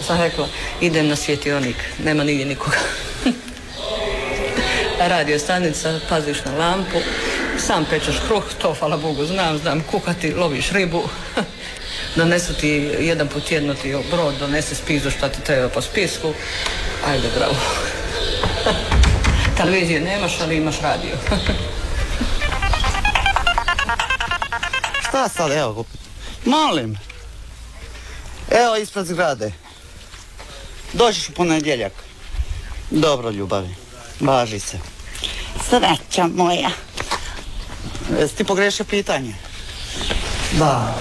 sam rekla, idem na svjetionik, nema nigdje nikoga. Radio stanica, paziš na lampu, sam pečeš kruh, to hvala Bogu znam kuhati, loviš ribu, donesu ti jedan put tjedno ti brod, donese spizu šta ti treba po spisku, ajde bravo. Televizije nemaš, ali imaš radio. Šta sad, evo, molim. Evo ispred zgrade. Dođeš u ponedjeljak. Dobro, ljubavi. Važi se. Sreća moja. Jesi ti pogrešio pitanje? Da.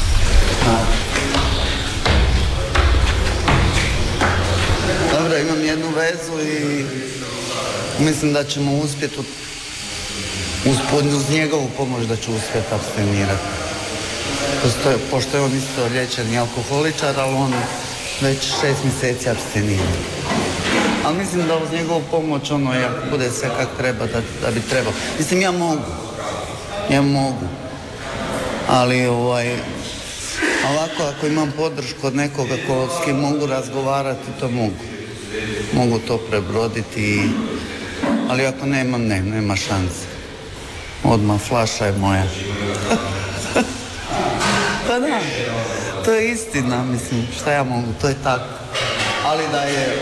Dobro, imam jednu vezu i mislim da ćemo uspjeti uz njegovu pomoć da ću uspjeti apstinirati. Pošto je on isto liječeni alkoholičar, ali on već 6 mjeseci apstinira. Ali mislim da uz njegovu pomoć, i ako bude sve kak treba, da bi trebao. Mislim, ja mogu. Ali ovako, ako imam podršku od nekoga s kim mogu razgovarati, to mogu. Mogu to prebroditi, ali ako nemam, nema šanse. Odmah, flaša je moja. Pa da, to je istina, mislim, šta ja mogu, to je tako. Ali da je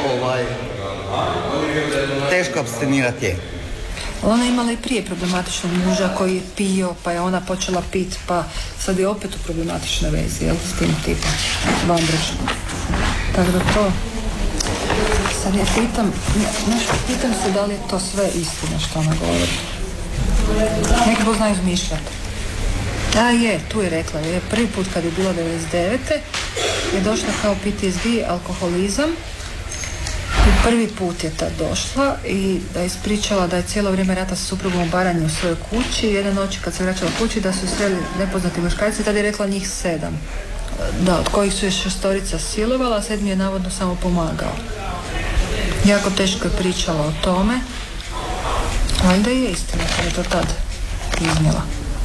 teško apstinirati je. Ona je imala i prije problematičnog muža koji je pio, pa je ona počela pit, pa sad je opet u problematičnoj vezi, jel, s tim tipom, vanbračnom. Tako da to... Sad ja pitam se da li je to sve istina što ona govori. Neki Bog zna izmišljati. Tu je rekla, je prvi put kad je bilo 99. je došla kao PTSD, alkoholizam. I prvi put je tad došla i da je ispričala da je cijelo vrijeme rata sa suprugom u Baranji u svojoj kući. Jedne noći kad se vraćala kući da su sreli nepoznati muškarci, tada je rekla njih 7. Da, od kojih su je 6 silovala, a 7 je navodno samo pomagao. Jako teško je pričala o tome. Valjda je istina kad je to tad iznijela.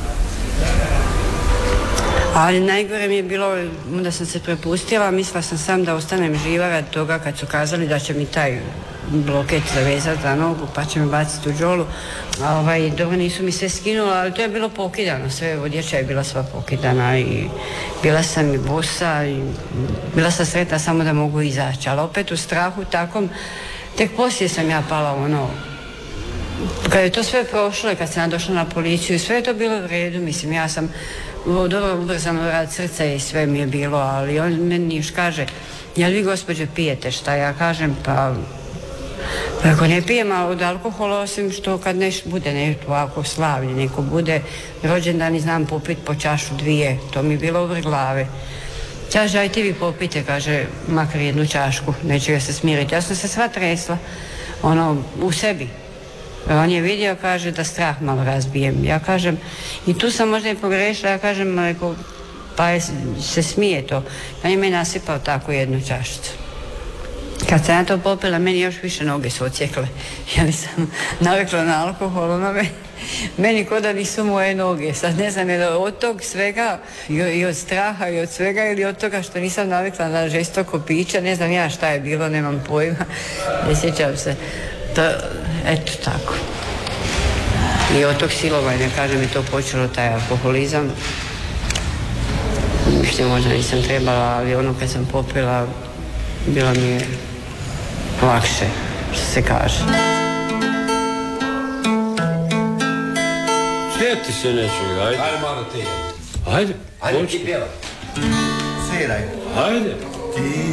Ali najgore mi je bilo, da sam se prepustila, mislila sam da ostanem živa radi toga kad su kazali da će mi taj bloket zavezati za nogu pa će me baciti u džolu. Dobro, nisu mi sve skinula, ali to je bilo pokidano, sve odjeća je bila sva pokidana i bila sam i bosa i bila sam sretna samo da mogu izaći, ali opet u strahu takom, tek poslije sam ja pala kad je to sve prošlo i kad sam došla na policiju i sve je to bilo u redu, mislim, ja sam dobro ubrzano rad srca i sve mi je bilo, ali on meni još kaže, jel vi gospođe pijete šta? Ja kažem, pa ako ne pijem od alkohola, osim što kad bude neko ovako slavlje, neko bude rođendan i znam popit po čašu 2, to mi je bilo over glave. Kaže, aj ti vi popite, kaže, makar jednu čašku, neće ga se smiriti. Ja sam se sva tresla, u sebi. On je vidio, kaže, da strah malo razbijem. Ja kažem, i tu sam možda i pogrešila, ja kažem, pa se smije to. On je meni nasipao tako jednu čašicu. Kad sam ja to popila, meni još više noge su ocijekle. Ja nisam navikla na alkohol, meni ko da nisu moje noge. Sad ne znam, je od tog svega, i od straha, i od svega, ili od toga što nisam navikla na žestoko pića, ne znam ja šta je bilo, nemam pojma, ne sjećam se. Eto tako. I od tog silovanja, kažem, je to počelo taj alkoholizam. Što možda nisam trebala, ali kad sam popila, bilo mi je lakše, što se kaže. Sjeti se nečega, ajde. Ajde malo ti. Ajde. Ajde ti pjeva. Sviraj. Ajde. Ti